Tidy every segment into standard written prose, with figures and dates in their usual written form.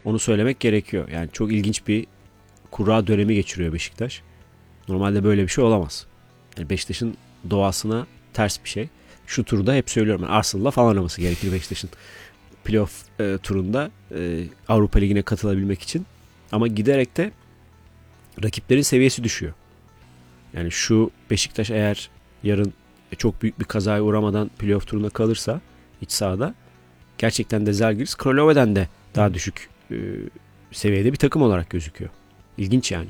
Onu söylemek gerekiyor. Yani çok ilginç bir kura dönemi geçiriyor Beşiktaş. Normalde böyle bir şey olamaz. Yani Beşiktaş'ın doğasına ters bir şey. Şu turda hep söylüyorum. Yani Arsenal'la falan oynaması gerekir Beşiktaş'ın playoff turunda Avrupa Ligi'ne katılabilmek için. Ama giderek de rakiplerin seviyesi düşüyor. Yani şu Beşiktaş eğer yarın çok büyük bir kazaya uğramadan playoff turuna kalırsa iç sahada gerçekten de Zalgiris Kralove'den de daha düşük seviyede bir takım olarak gözüküyor. İlginç yani.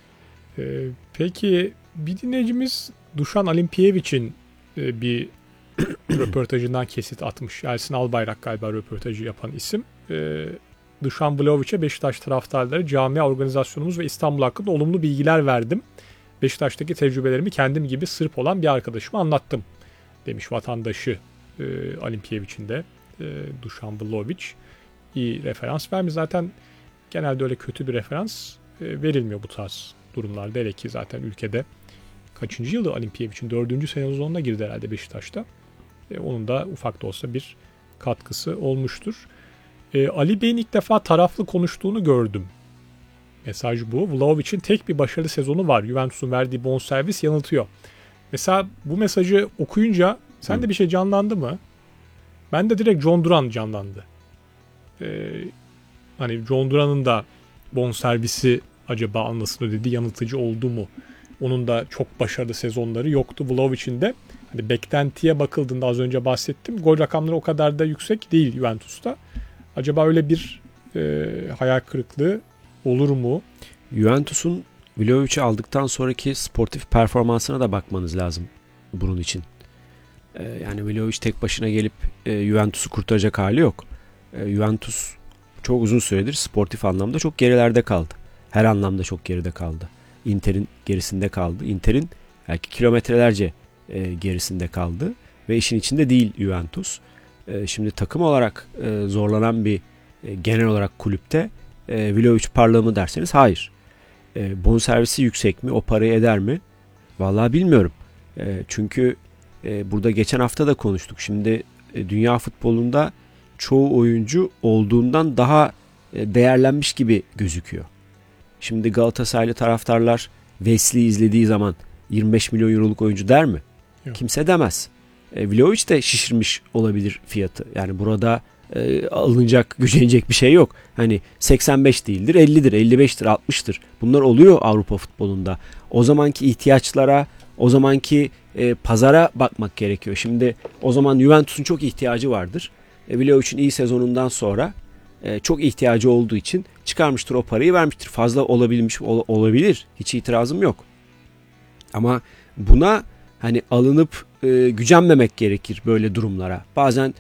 Peki bir dinleyicimiz Dušan Alimpijević'in bir röportajından kesit atmış. Ersin Albayrak galiba röportajı yapan isim. Dušan Vlahović'e Beşiktaş taraftarları, camia organizasyonumuz ve İstanbul hakkında olumlu bilgiler verdim. Beşiktaş'taki tecrübelerimi kendim gibi Sırp olan bir arkadaşıma anlattım demiş vatandaşı Alimpijević'in de. Dušan Vlahović iyi referans vermiş. Zaten genelde öyle kötü bir referans verilmiyor bu tarz durumlarda. Hele ki zaten ülkede kaçıncı yılı Alimpijević'in 4. sezonuna girdi herhalde Beşiktaş'ta. Onun da ufak da olsa bir katkısı olmuştur. Ali Bey'in ilk defa taraflı konuştuğunu gördüm. Mesaj bu. Vlahović'in tek bir başarılı sezonu var. Juventus'un verdiği bonservis yanıltıyor. Mesela bu mesajı okuyunca sende bir şey canlandı mı? Bende direkt John Duran canlandı. Hani John Duran'ın da bonservisi acaba anlasını ödedi, yanıltıcı oldu mu? Onun da çok başarılı sezonları yoktu. Vlahović'in de hani beklentiye bakıldığında az önce bahsettim. Gol rakamları o kadar da yüksek değil Juventus'ta. Acaba öyle bir hayal kırıklığı olur mu? Juventus'un Vlahović'i aldıktan sonraki sportif performansına da bakmanız lazım bunun için. Yani Vlahović tek başına gelip Juventus'u kurtaracak hali yok. Juventus çok uzun süredir sportif anlamda çok gerilerde kaldı. Her anlamda çok geride kaldı. Inter'in gerisinde kaldı. Inter'in belki kilometrelerce gerisinde kaldı. Ve işin içinde değil Juventus. Şimdi takım olarak zorlanan bir genel olarak kulüpte Vlahović parlağı mı derseniz hayır. Bonservisi yüksek mi? O parayı eder mi? Vallahi bilmiyorum. Çünkü burada geçen hafta da konuştuk. Şimdi dünya futbolunda çoğu oyuncu olduğundan daha değerlenmiş gibi gözüküyor. Şimdi Galatasaraylı taraftarlar Wesley'i izlediği zaman 25 milyon euroluk oyuncu der mi? Yok. Kimse demez. Vlahović de şişirmiş olabilir fiyatı. Yani burada alınacak, gücenecek bir şey yok. Hani 85 değildir, 50'dir, 55'tir, 60'tır. Bunlar oluyor Avrupa futbolunda. O zamanki ihtiyaçlara, o zamanki pazara bakmak gerekiyor. Şimdi o zaman Juventus'un çok ihtiyacı vardır. Vlahović'in iyi sezonundan sonra çok ihtiyacı olduğu için çıkarmıştır, o parayı vermiştir. Fazla olabilmiş olabilir. Hiç itirazım yok. Ama buna hani alınıp gücenmemek gerekir böyle durumlara. Bazen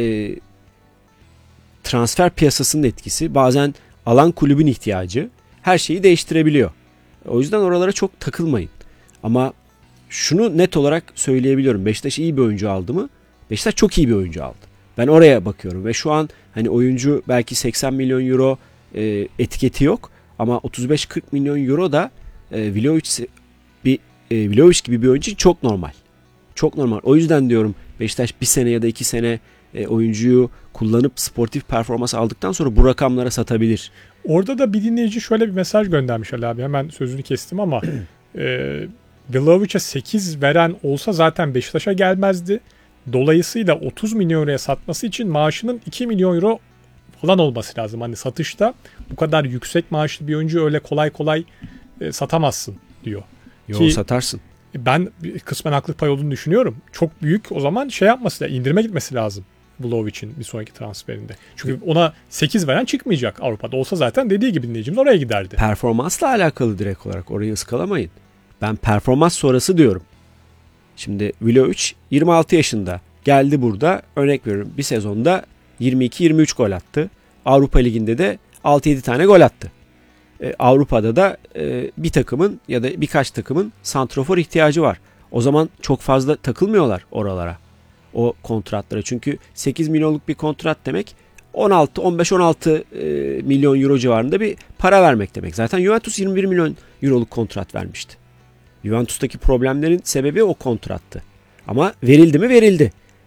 transfer piyasasının etkisi, bazen alan kulübün ihtiyacı her şeyi değiştirebiliyor. O yüzden oralara çok takılmayın. Ama şunu net olarak söyleyebiliyorum. Beşiktaş iyi bir oyuncu aldı mı? Beşiktaş çok iyi bir oyuncu aldı. Ben oraya bakıyorum ve şu an hani oyuncu belki 80 milyon euro etiketi yok ama 35-40 milyon euro da Vlahović gibi bir oyuncu için çok normal. Çok normal. O yüzden diyorum Beşiktaş bir sene ya da 2 sene oyuncuyu kullanıp sportif performans aldıktan sonra bu rakamlara satabilir. Orada da bir dinleyici şöyle bir mesaj göndermiş Ali abi. Hemen sözünü kestim ama Vlahović'e 8 veren olsa zaten Beşiktaş'a gelmezdi. Dolayısıyla 30 milyon euroya satması için maaşının 2 milyon euro falan olması lazım. Hani satışta bu kadar yüksek maaşlı bir oyuncu öyle kolay kolay satamazsın diyor. Yok, satarsın. Ben kısmen haklı pay olduğunu düşünüyorum. Çok büyük o zaman yapması lazım. İndirime gitmesi lazım Vlahović'in bir sonraki transferinde. Çünkü ona 8 veren çıkmayacak Avrupa'da. Olsa zaten dediği gibi dinleyicimiz oraya giderdi. Performansla alakalı direkt olarak orayı ıskalamayın. Ben performans sonrası diyorum. Şimdi Vlahović 26 yaşında geldi burada, örnek veriyorum, bir sezonda 22-23 gol attı. Avrupa Ligi'nde de 6-7 tane gol attı. Avrupa'da da bir takımın ya da birkaç takımın santrofor ihtiyacı var. O zaman çok fazla takılmıyorlar oralara, o kontratlara. Çünkü 8 milyonluk bir kontrat demek 15-16 milyon euro civarında bir para vermek demek. Zaten Juventus 21 milyon euroluk kontrat vermişti. Juventus'taki problemlerin sebebi o kontrattı. Ama verildi mi? Verildi.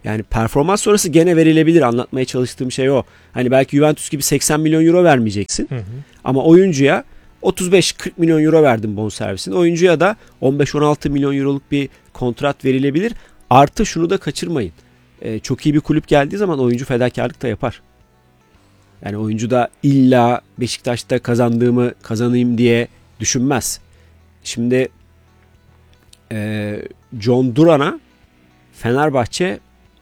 Yani performans sonrası gene verilebilir. Anlatmaya çalıştığım şey o. Hani belki Juventus gibi 80 milyon euro vermeyeceksin. Ama oyuncuya 35-40 milyon euro verdin bonservisini. Oyuncuya da 15-16 milyon euroluk bir kontrat verilebilir. Artı şunu da kaçırmayın. Çok iyi bir kulüp geldiği zaman oyuncu fedakarlık da yapar. Yani oyuncu da illa Beşiktaş'ta kazanayım diye düşünmez. Şimdi John Duran'a Fenerbahçe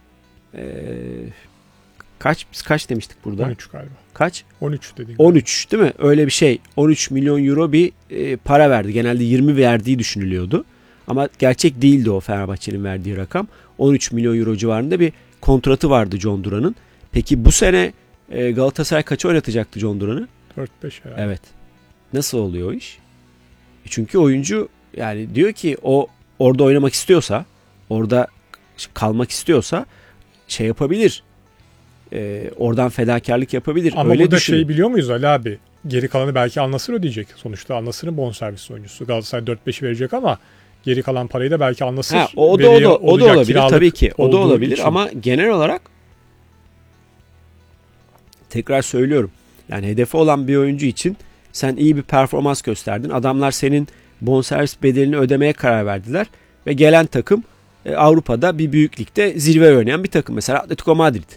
kaç demiştik burada? 13 galiba. Kaç? 13 dedik. 13 değil mi? Öyle bir şey. 13 milyon euro bir para verdi. Genelde 20 verdiği düşünülüyordu. Ama gerçek değildi o Fenerbahçe'nin verdiği rakam. 13 milyon euro civarında bir kontratı vardı John Duran'ın. Peki bu sene Galatasaray kaça oynatacaktı John Duran'ı? 4-5 herhalde. Evet. Nasıl oluyor o iş? Çünkü oyuncu yani diyor ki o orada oynamak istiyorsa, orada kalmak istiyorsa şey yapabilir. Oradan fedakarlık yapabilir. Ama öyle burada düşünün. şeyi biliyor muyuz Ali abi? Geri kalanı belki Al Nassr ödeyecek. Sonuçta Al Nassr'ın bonservis oyuncusu. Galatasaray 4-5'i verecek ama geri kalan parayı da belki Al Nassr o da veriyor olabilir kiralık tabii ki. O da olduğu olabilir için. ama genel olarak tekrar söylüyorum. Yani hedefi olan bir oyuncu için sen iyi bir performans gösterdin. Adamlar senin bonservis bedelini ödemeye karar verdiler ve gelen takım Avrupa'da bir büyük ligde zirve oynayan bir takım. Mesela Atletico Madrid.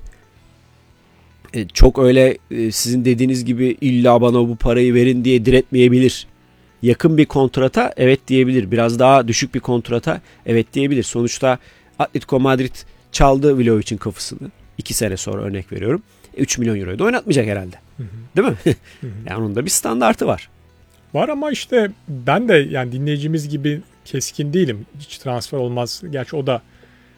Çok öyle sizin dediğiniz gibi illa bana bu parayı verin diye diretmeyebilir. Yakın bir kontrata evet diyebilir. Biraz daha düşük bir kontrata evet diyebilir. Sonuçta Atletico Madrid çaldı Vlahovic'in kafasını. 2 sene sonra örnek veriyorum. 3 milyon euroyu da oynatmayacak herhalde. Değil mi? Yani onun da bir standartı var. Var ama işte ben de yani dinleyicimiz gibi keskin değilim. Hiç transfer olmaz. Gerçi o da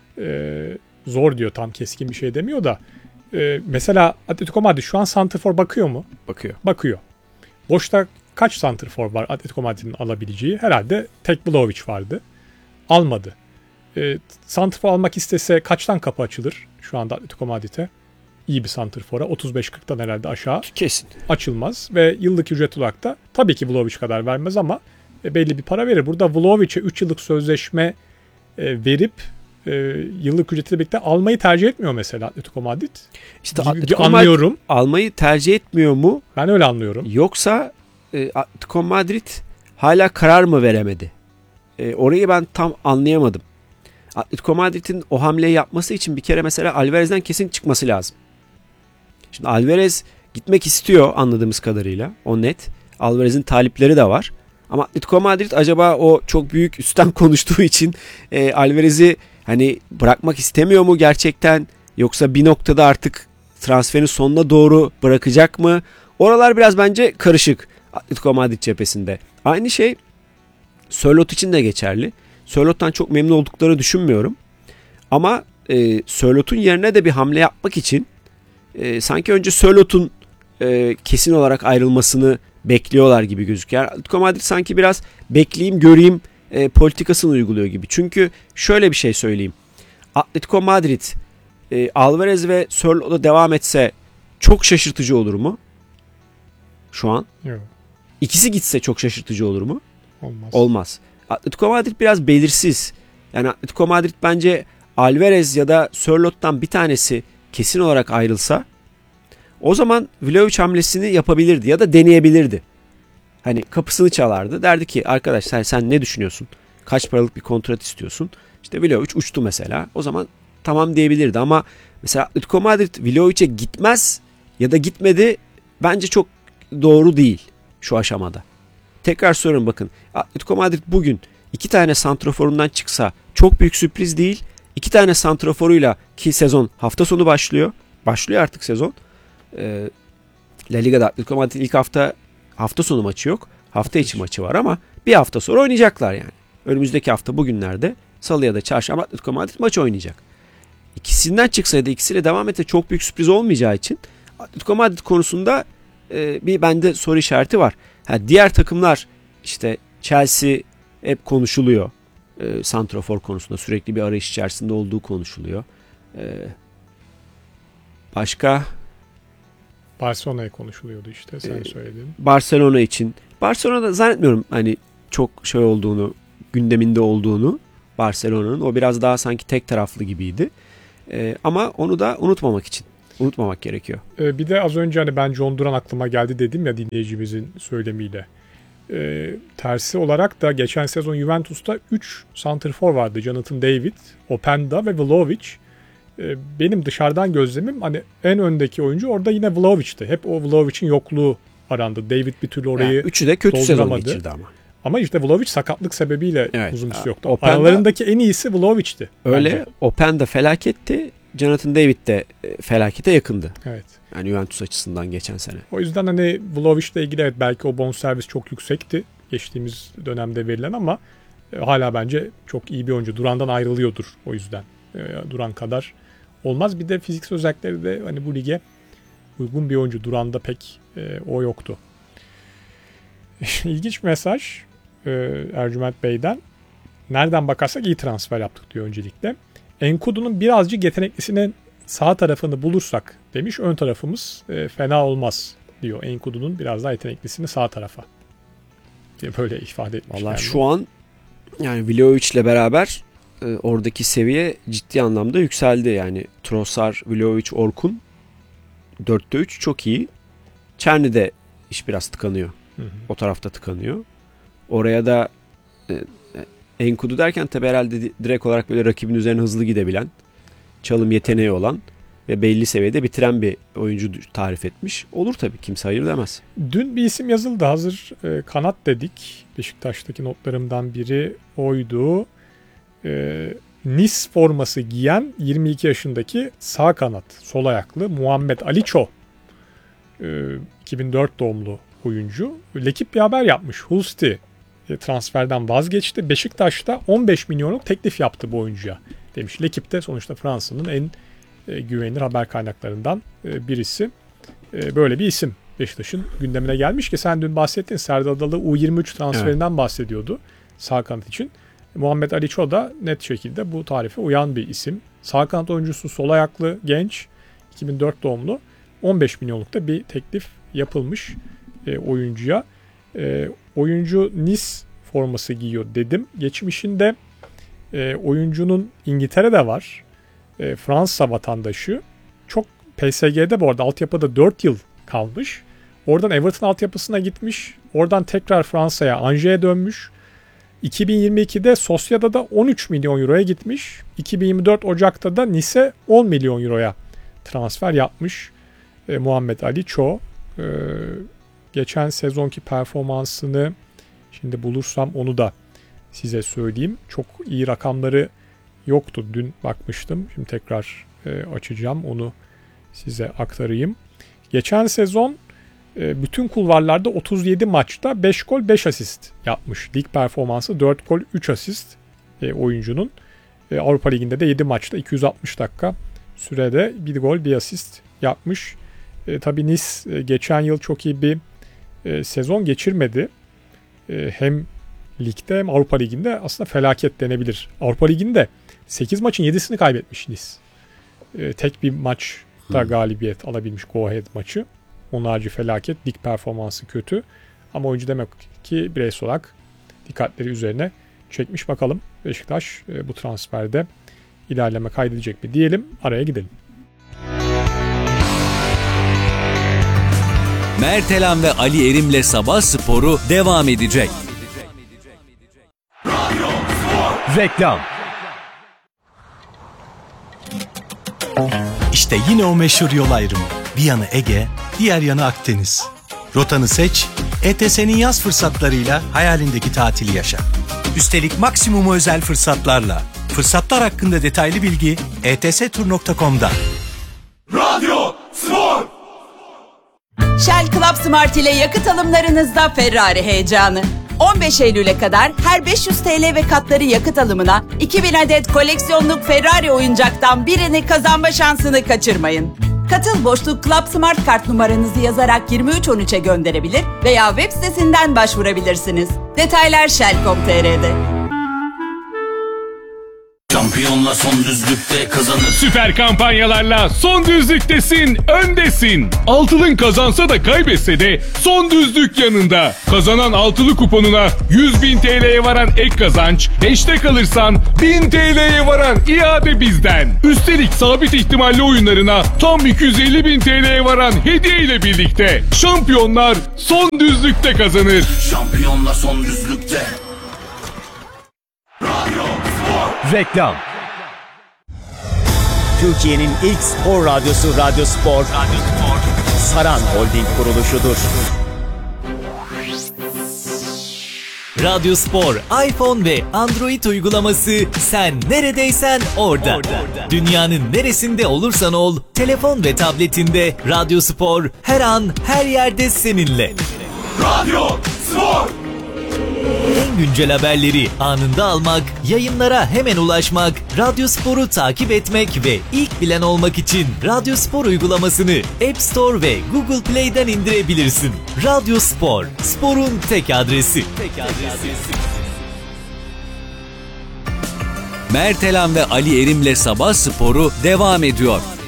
zor diyor, tam keskin bir şey demiyor da. Mesela Atletico Madrid şu an santrfor bakıyor mu? Bakıyor. Bakıyor. Boşta kaç santrfor var Atletico Madrid'in alabileceği? Herhalde tek Vlahovic vardı. Almadı. Santrfor almak istese kaçtan kapı açılır şu anda Atletico Madrid'e? İyi bir santrfora 35-40'tan herhalde aşağı Kesin. açılmaz ve yıllık ücret olarak da tabii ki Vlahovic kadar vermez ama belli bir para verir. Burada Vlahovic'e 3 yıllık sözleşme verip yıllık ücretiyle birlikte almayı tercih etmiyor mesela Atletico Madrid. İşte Gibi Atletico anlıyorum. Madrid almayı tercih etmiyor mu? Ben öyle anlıyorum. Yoksa Atletico Madrid hala karar mı veremedi? Orayı ben tam anlayamadım. Atletico Madrid'in o hamleyi yapması için bir kere mesela Alvarez'den kesin çıkması lazım. Şimdi Alvarez gitmek istiyor anladığımız kadarıyla. O net. Alvarez'in talipleri de var. Ama Atletico Madrid acaba o çok büyük üstten konuştuğu için Alvarez'i hani bırakmak istemiyor mu gerçekten? Yoksa bir noktada artık transferin sonuna doğru bırakacak mı? Oralar biraz bence karışık Atletico Madrid cephesinde. Aynı şey Sörloth için de geçerli. Sörloth'tan çok memnun olduklarını düşünmüyorum. Ama Sörloth'un yerine de bir hamle yapmak için sanki önce Sörloth'un kesin olarak ayrılmasını bekliyorlar gibi gözüküyor. Atletico Madrid sanki biraz bekleyeyim göreyim politikasını uyguluyor gibi. Çünkü şöyle bir şey söyleyeyim. Atletico Madrid Alvarez ve Sörloth'la devam etse çok şaşırtıcı olur mu? Şu an. Yok. İkisi gitse çok şaşırtıcı olur mu? Olmaz. Olmaz. Atletico Madrid biraz belirsiz. Yani Atletico Madrid bence Alvarez ya da Sörloth'tan bir tanesi kesin olarak ayrılsa o zaman Vlahovic hamlesini yapabilirdi ya da deneyebilirdi. Hani kapısını çalardı. Derdi ki arkadaş sen ne düşünüyorsun? Kaç paralık bir kontrat istiyorsun? İşte Vlahovic uçtu mesela. O zaman tamam diyebilirdi ama mesela Atletico Madrid Vlahovic'e gitmez ya da gitmedi bence çok doğru değil şu aşamada. Tekrar soruyorum bakın. Atletico Madrid bugün 2 tane santraforundan çıksa çok büyük sürpriz değil. 2 tane santraforuyla ki sezon hafta sonu başlıyor. Başlıyor artık sezon. La Liga'da Atletico Madrid ilk hafta sonu maçı yok. Hafta içi maçı var ama bir hafta sonra oynayacaklar yani. Önümüzdeki hafta bugünlerde Salı ya da Çarşamba Atletico Madrid maçı oynayacak. İkisinden çıksa ya da ikisiyle devam etse çok büyük sürpriz olmayacağı için Atletico Madrid konusunda bir bende soru işareti var. Diğer takımlar işte Chelsea hep konuşuluyor. Santrafor konusunda sürekli bir arayış içerisinde olduğu konuşuluyor. Başka? Barcelona'ya konuşuluyordu işte sen söyledin. Barcelona için. Barcelona'da zannetmiyorum hani çok şey olduğunu, gündeminde olduğunu Barcelona'nın. O biraz daha sanki tek taraflı gibiydi. Ama onu da unutmamak gerekiyor. Bir de az önce hani ben John Duran aklıma geldi dedim ya dinleyicimizin söylemiyle. Tersi olarak da geçen sezon Juventus'ta 3 santrfor vardı. Jonathan David, Openda ve Vlahovic. Benim dışarıdan gözlemim hani en öndeki oyuncu orada yine Vlahovic'ti. Hep o Vlahovic'in yokluğu arandı. David bir türlü orayı yani üçü de kötü sezon geçirdi ama. Ama işte Vlahovic sakatlık sebebiyle uzun süre yoktu. Openda, aralarındaki en iyisi Vlahovic'ti. Öyle. Bence. Openda felaketti. Jonathan David de felakete yakındı. Evet. Yani Juventus açısından geçen sene. O yüzden hani Vlahovic'le ilgili evet belki o bonservis çok yüksekti geçtiğimiz dönemde verilen ama hala bence çok iyi bir oyuncu. Duran'dan ayrılıyordur o yüzden. Duran kadar olmaz. Bir de fiziksel özellikleri de hani bu lige uygun bir oyuncu. Duran'da pek o yoktu. İlginç bir mesaj Ercüment Bey'den. Nereden bakarsak iyi transfer yaptık diyor öncelikle. Enkudu'nun birazcık yeteneklisinin sağ tarafını bulursak demiş. Ön tarafımız fena olmaz diyor. Enkudu'nun biraz daha yeteneklisini sağ tarafa. Böyle ifade etmiş. Vallahi şu an yani Vlahovic'le beraber oradaki seviye ciddi anlamda yükseldi. Yani Trossard, Vlahovic, Orkun 4'te 3 çok iyi. Çerni'de iş biraz tıkanıyor. Hı hı. O tarafta tıkanıyor. Oraya da Enkudu derken tabi herhalde direkt olarak böyle rakibin üzerine hızlı gidebilen, çalım yeteneği olan ve belli seviyede bitiren bir oyuncu tarif etmiş. Olur tabii, kimse hayır demez. Dün bir isim yazıldı. Hazır kanat dedik. Beşiktaş'taki notlarımdan biri oydu. Nice forması giyen 22 yaşındaki sağ kanat, sol ayaklı Muhammed Ali Ço. 2004 doğumlu oyuncu. Lekip bir haber yapmış. Hulsti transferden vazgeçti. Beşiktaş'ta 15 milyonluk teklif yaptı bu oyuncuya demiş. Lekip de sonuçta Fransa'nın en güvenilir haber kaynaklarından birisi. Böyle bir isim Beşiktaş'ın gündemine gelmiş ki sen dün bahsettin. Serdar Adalı U23 transferinden bahsediyordu sağ kanat için. Muhammed Ali Ço da net şekilde bu tarife uyan bir isim. Sağ kanat oyuncusu, sol ayaklı, genç, 2004 doğumlu. 15 milyonlukta bir teklif yapılmış oyuncuya. Oyuncu Nice forması giyiyor dedim. Geçmişinde oyuncunun İngiltere'de var. Fransa vatandaşı. Çok PSG'de bu arada altyapıda 4 yıl kalmış. Oradan Everton altyapısına gitmiş. Oradan tekrar Fransa'ya, Angers dönmüş. 2022'de Sociedad'da 13 milyon euroya gitmiş. 2024 Ocak'ta da Nice 10 milyon euroya transfer yapmış Muhammed Ali Ço. Geçen sezonki performansını şimdi bulursam onu da size söyleyeyim. Çok iyi rakamları yoktu. Dün bakmıştım. Şimdi tekrar açacağım. Onu size aktarayım. Geçen sezon bütün kulvarlarda 37 maçta 5 gol 5 asist yapmış. Lig performansı 4 gol 3 asist oyuncunun. Avrupa Ligi'nde de 7 maçta 260 dakika sürede 1 gol 1 asist yapmış. Tabii Nice geçen yıl çok iyi bir sezon geçirmedi. Hem ligde hem Avrupa Ligi'nde aslında felaket denebilir. Avrupa Ligi'nde 8 maçın 7'sini kaybetmiş Nice. Tek bir maçta galibiyet alabilmiş, go ahead maçı. Onun harici felaket, lig performansı kötü. Ama oyuncu demek ki bireysel olarak dikkatleri üzerine çekmiş. Bakalım Beşiktaş bu transferde ilerleme kaydedecek mi diyelim, araya gidelim. Mert Elan ve Ali Erim'le Sabah Sporu devam edecek. Reklam. İşte yine o meşhur yol ayrımı. Bir yanı Ege, diğer yanı Akdeniz. Rotanı seç, ETS'nin yaz fırsatlarıyla hayalindeki tatili yaşa. Üstelik maksimum özel fırsatlarla. Fırsatlar hakkında detaylı bilgi etstur.com'da. Radyo Spor. Shell Club Smart ile yakıt alımlarınızda Ferrari heyecanı. 15 Eylül'e kadar her 500 TL ve katları yakıt alımına 2000 adet koleksiyonluk Ferrari oyuncaktan birini kazanma şansını kaçırmayın. Katıl boşluk Club Smart kart numaranızı yazarak 2313'e gönderebilir veya web sitesinden başvurabilirsiniz. Detaylar Shell.com.tr'de. Şampiyonla son düzlükte kazanır. Süper kampanyalarla son düzlüktesin, öndesin. Altılın kazansa da kaybetse de son düzlük yanında. Kazanan altılı kuponuna 100.000 TL'ye varan ek kazanç, 5'te kalırsan 1000 TL'ye varan iade bizden. Üstelik sabit ihtimalli oyunlarına tam 250.000 TL'ye varan hediye ile birlikte. Şampiyonlar son düzlükte kazanır. Şampiyonla son düzlükte. Reklam. Türkiye'nin ilk spor radyosu Radyo Spor, Saran Holding kuruluşudur. Radyo Spor, iPhone ve Android uygulaması sen neredeysen orada. Dünyanın neresinde olursan ol, telefon ve tabletinde Radyo Spor her an her yerde seninle. Radyo Spor. En güncel haberleri anında almak, yayınlara hemen ulaşmak, Radyo Spor'u takip etmek ve ilk bilen olmak için Radyo Spor uygulamasını App Store ve Google Play'den indirebilirsin. Radyo Spor, sporun tek adresi. Mert Elan ve Ali Erim'le Sabah Sporu devam ediyor.